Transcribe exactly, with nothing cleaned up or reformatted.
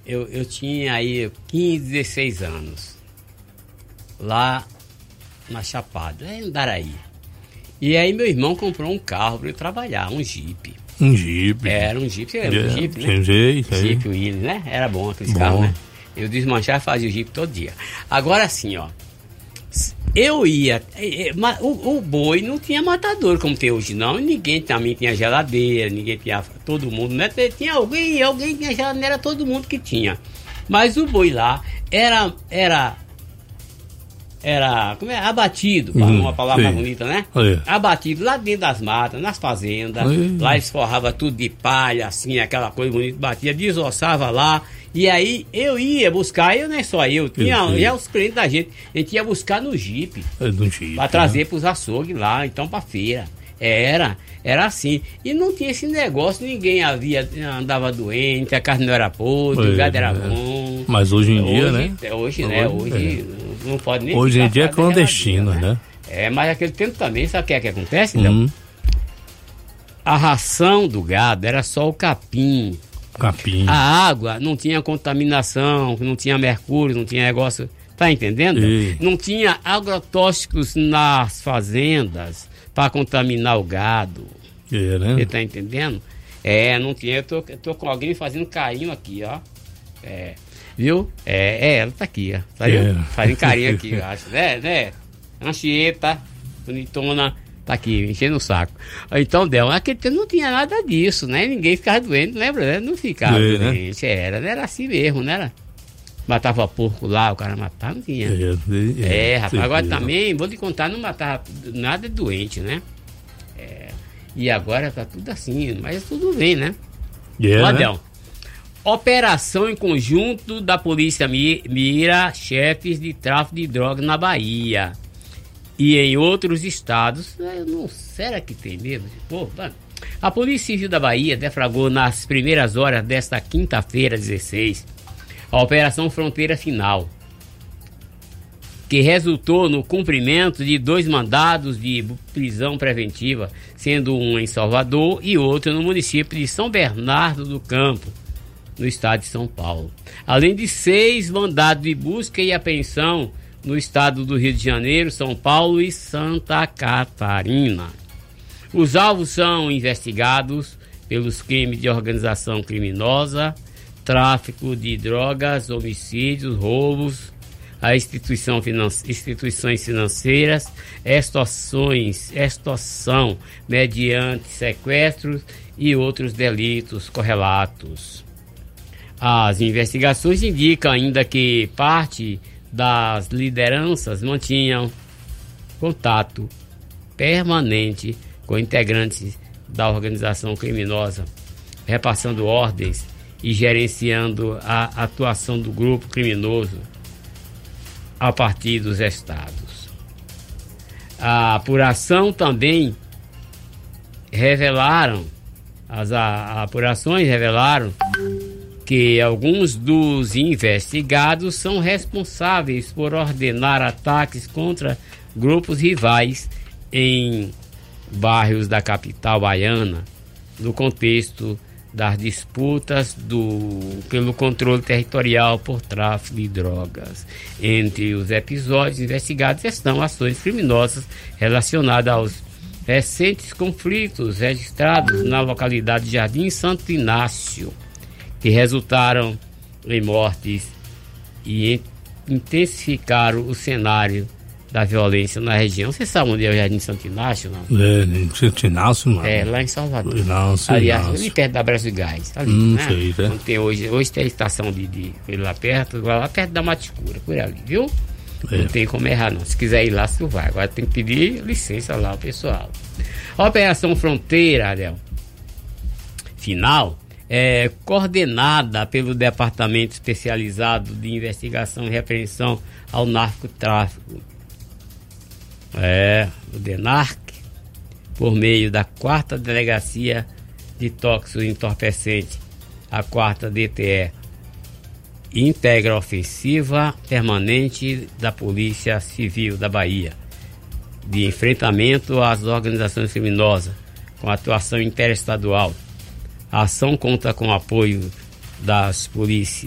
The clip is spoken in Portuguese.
eu, eu tinha aí quinze, dezesseis anos, lá na Chapada, em Andaraí. E aí meu irmão comprou um carro para eu trabalhar, um Jeep. Um Jeep. Era um Jeep, você lembra do Jeep, né? Sim, sei, sei. Jeep Willis, né? Era bom aqueles Bom. carros, né? Eu desmanchava e fazia o Jeep todo dia. Agora assim, ó. Eu ia... O, o boi não tinha matador como tem hoje, não. Ninguém também tinha geladeira, ninguém tinha... Todo mundo, né? Tinha alguém, alguém tinha geladeira, não era todo mundo que tinha. Mas o boi lá era... era Era, como é? Abatido, hum, uma palavra mais bonita, né? É. Abatido lá dentro das matas, nas fazendas. É. Lá eles forravam tudo de palha, assim, aquela coisa bonita, batia, desossava lá. E aí eu ia buscar, eu não é só eu, tinha já os clientes da gente, a gente ia buscar no Jeep. É, no Jeep. Pra trazer, né, pros açougues lá, então pra feira. Era, era assim. E não tinha esse negócio, ninguém havia, andava doente, a carne não era podre, é, o gado era é. bom. Mas hoje em hoje, dia, né? Hoje, né? Hoje é. não pode nem... Hoje em dia é clandestino, né? né? É, mas aquele tempo também, sabe o que é que acontece, então? Uhum. A ração do gado era só o capim. Capim. A água não tinha contaminação, não tinha mercúrio, não tinha negócio... Tá entendendo? E... Não tinha agrotóxicos nas fazendas para contaminar o gado. É, né? Você tá entendendo? É, não tinha. Eu tô, eu tô com alguém fazendo carinho aqui, ó. É, viu? É, é ela tá aqui, ó. Tá é. Fazendo carinho aqui, eu acho. Né, né? Anchieta, bonitona, tá aqui, enchendo o saco. Então, Del, naquele tempo não tinha nada disso, né? Ninguém ficava doente, lembra? Né? Não ficava é, doente. Né? Era, era assim mesmo, não era? Matava porco lá, o cara matava, não tinha. É, é, é rapaz, agora também, vou te contar, não matava nada doente, né? É, e agora tá tudo assim, mas tudo bem, né? Yeah, Adel, né? Operação em conjunto da polícia mira chefes de tráfico de drogas na Bahia e em outros estados. Eu não, será que tem mesmo? Pô, mano. A Polícia Civil da Bahia deflagrou nas primeiras horas desta quinta-feira, dezesseis, a Operação Fronteira Final, que resultou no cumprimento de dois mandados de prisão preventiva, sendo um em Salvador e outro no município de São Bernardo do Campo, no estado de São Paulo. Além de seis mandados de busca e apreensão no estado do Rio de Janeiro, São Paulo e Santa Catarina. Os alvos são investigados pelos crimes de organização criminosa, tráfico de drogas, homicídios, roubos a instituição finan- instituições financeiras, extorsões, extorsão mediante sequestros e outros delitos correlatos. As investigações indicam ainda que parte das lideranças mantinham contato permanente com integrantes da organização criminosa, repassando ordens e gerenciando a atuação do grupo criminoso a partir dos estados. A apuração também revelaram, as a, apurações revelaram que alguns dos investigados são responsáveis por ordenar ataques contra grupos rivais em bairros da capital baiana, no contexto das disputas do, pelo controle territorial por tráfico de drogas. Entre os episódios investigados estão ações criminosas relacionadas aos recentes conflitos registrados na localidade de Jardim Santo Inácio, que resultaram em mortes e intensificaram o cenário da violência na região. Você sabe onde é o Jardim Santo Inácio, não? É, em Santo Inácio, não. É, lá em Salvador. Inácio, aliás, Inácio. ali perto da Brás de Gás. Ali, hum, né? sei, né? Tem hoje, hoje tem a estação de, de, de lá perto, lá perto da Maticura, por ali, viu? É. Não tem como errar, não. Se quiser ir lá, você vai. Agora tem que pedir licença lá ao pessoal. A Operação Fronteira, Adel, final, é coordenada pelo Departamento Especializado de Investigação e Repreensão ao Narcotráfico, é, o DENARC, por meio da quarta Delegacia de Tóxicos Entorpecentes, a quarta D T E, integra a ofensiva permanente da Polícia Civil da Bahia de enfrentamento às organizações criminosas, com atuação interestadual. A ação conta com o apoio das polícias